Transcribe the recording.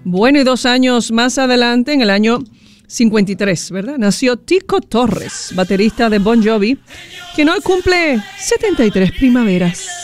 Bueno, y 2 años más adelante, en el año 53, ¿verdad? Nació Tico Torres, baterista de Bon Jovi, quien hoy cumple 73 primaveras.